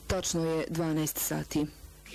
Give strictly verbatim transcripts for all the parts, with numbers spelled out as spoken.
Tačno je dvanaest sati.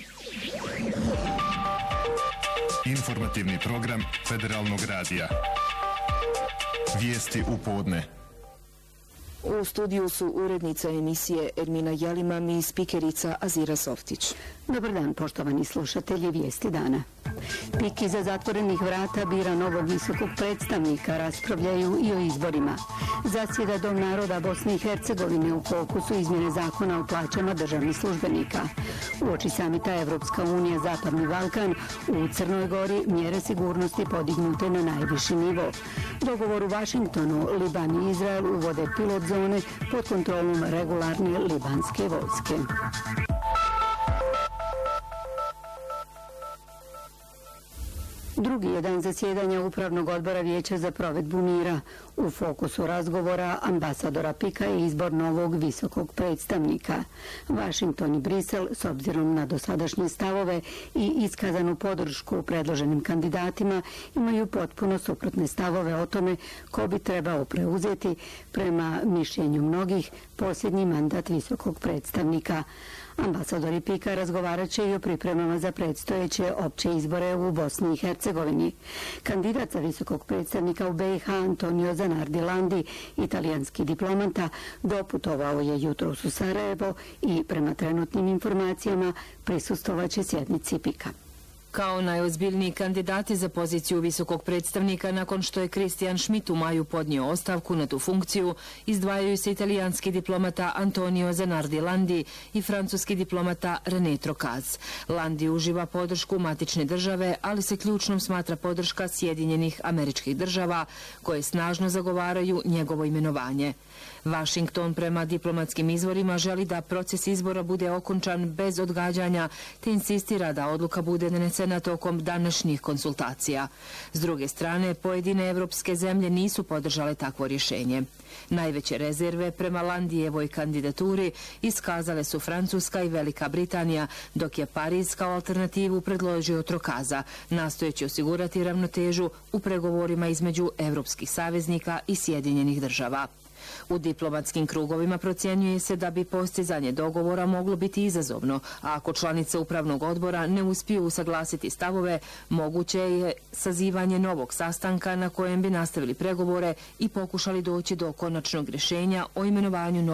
Informativni program Federalnog radija. Vijesti u podne. U studiju su urednica emisije Ermina Jalimam i spikerica Azira Softić. Dobar dan, poštovani slušatelji Vijesti dana. Pik iza zatvorenih vrata bira novog visokog predstavnika, raspravljaju i o izborima. Zasjeda Dom naroda Bosne i Hercegovine, u fokusu izmjene zakona o plaćama državnih službenika. Uoči samita Evropska unija Zapadni Balkan, u Crnoj Gori mjere sigurnosti podignute na najviši nivo. Dogovor u Vašingtonu, Liban i Izrael uvode pilot zone pod kontrolom regularne libanske vojske. Drugi je dan zasjedanja Upravnog odbora Vijeća za provedbu mira. U fokusu razgovora ambasadora Pika je izbor novog visokog predstavnika. Vašington i Brisel, s obzirom na dosadašnje stavove i iskazanu podršku predloženim kandidatima, imaju potpuno suprotne stavove o tome ko bi trebao preuzeti, prema mišljenju mnogih, posljednji mandat visokog predstavnika. Ambasadori Pika razgovarat će i o pripremama za predstojeće opće izbore u Bosni i Hercegovini. Kandidat za visokog predstavnika u B i H Antonio Zanardi Landi, italijanski diplomata, doputovao je jutros u Sarajevo i prema trenutnim informacijama prisustvovaće sjednici Pika. Kao najozbiljniji kandidati za poziciju visokog predstavnika nakon što je Christian Schmidt u maju podnio ostavku na tu funkciju, izdvajaju se italijanski diplomata Antonio Zanardi Landi i francuski diplomata René Trocaz. Landi uživa podršku matične države, ali se ključnom smatra podrška Sjedinjenih Američkih Država, koje snažno zagovaraju njegovo imenovanje. Washington prema diplomatskim izvorima želi da proces izbora bude okončan bez odgađanja, te insistira da odluka bude donesena tokom današnjih konsultacija. S druge strane, pojedine evropske zemlje nisu podržale takvo rješenje. Najveće rezerve prema Landijevoj kandidaturi iskazale su Francuska i Velika Britanija, dok je Pariz kao alternativu predložio Trocaza, nastojeći osigurati ravnotežu u pregovorima između evropskih saveznika i Sjedinjenih Država. U diplomatskim krugovima procjenjuje se da bi postizanje dogovora moglo biti izazovno, a ako članice upravnog odbora ne uspiju usaglasiti stavove, moguće je sazivanje novog sastanka na kojem bi nastavili pregovore i pokušali doći do konačnog rješenja o imenovanju novog